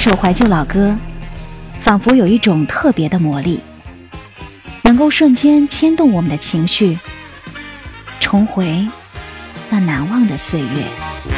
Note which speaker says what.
Speaker 1: 首怀旧老歌仿佛有一种特别的魔力，能够瞬间牵动我们的情绪，重回那难忘的岁月。